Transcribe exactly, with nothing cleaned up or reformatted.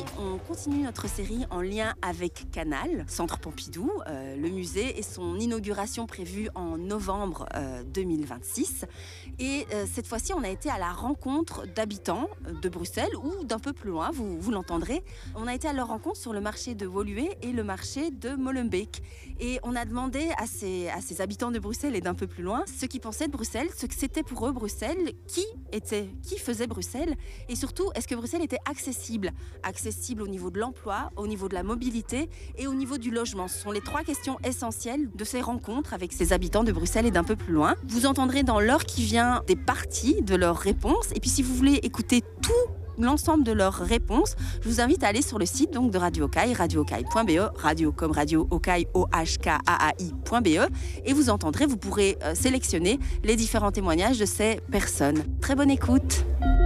on continue notre série en lien avec Canal, Centre Pompidou, euh, le musée et son inauguration prévue en novembre euh, deux mille vingt-six. Et euh, cette fois-ci, on a été à la rencontre d'habitants de Bruxelles ou d'un peu plus loin, vous, vous l'entendrez. On a été à leur rencontre sur le marché de Woluwe et le marché de Molenbeek. Et on a demandé à ces, à ces habitants de Bruxelles et d'un peu plus loin ce qu'ils pensaient de Bruxelles, ce que c'était pour eux Bruxelles, qui était, qui faisait Bruxelles et surtout, est-ce que Bruxelles était accessible Accessible au niveau de l'emploi, au niveau de la mobilité et au niveau du logement. Ce sont les trois questions essentielles de ces rencontres avec ces habitants de Bruxelles et d'un peu plus loin. Vous entendrez dans l'heure qui vient des parties de leurs réponses. Et puis si vous voulez écouter tout l'ensemble de leurs réponses, je vous invite à aller sur le site donc de Radio Okai, radio okai point b e, radio comme radio Okai, O H K A A I point B E, et vous entendrez, vous pourrez euh, sélectionner les différents témoignages de ces personnes. Très bonne écoute.